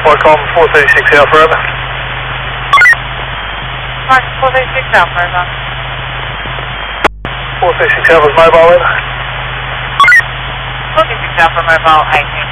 Marcom 436 Alpha, over. Mark 436 Alpha, over. 436 Alpha's mobile, over. 436 Alpha, mobile 18.